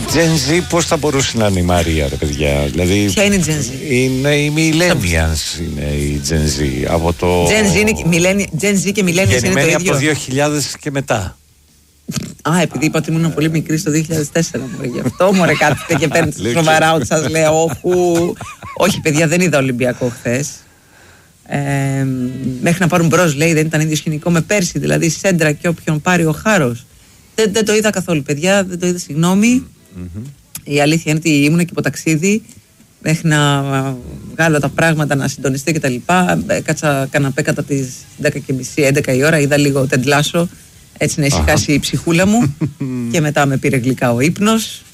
Gen Z πώς θα μπορούσε να είναι η Μαρία, ρε παιδιά? Δηλαδή, ποια είναι η Gen Z? Είναι οι Millennials, είναι η Gen Z. Από το... Gen Z και Millennials είναι το ίδιο. Γεννημένοι από το 2000 και μετά. Α, επειδή είπα ότι ήμουν πολύ μικρή το 2004, γι' αυτό μωρέ κάθετε και παίρνετε σοβαρά ότι σας λέω. Όχι παιδιά, δεν είδα Ολυμπιακό χθες. Μέχρι να πάρουν μπρος, λέει, δεν ήταν ίδιο σκηνικό με πέρσι, δηλαδή σέντρα και όποιον πάρει ο Χάρος. Δεν το είδα καθόλου, παιδιά, δεν το είδα, συγγνώμη. Η αλήθεια είναι ότι ήμουν και από ταξίδι μέχρι να βγάλω τα πράγματα, να συντονιστεί κτλ. Κάτσα καναπέ κατά τις 10:30, 11 η ώρα, είδα λίγο τεντλάσο, έτσι να ησυχάσει η ψυχούλα μου και μετά με πήρε γλυκά ο ύπνος